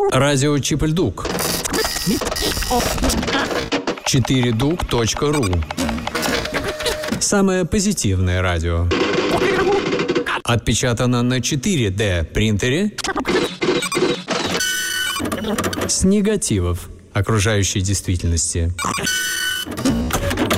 Радио Чип-Дук. 4duк.ру. Самое позитивное радио. Отпечатано на 4D принтере с негативов окружающей действительности.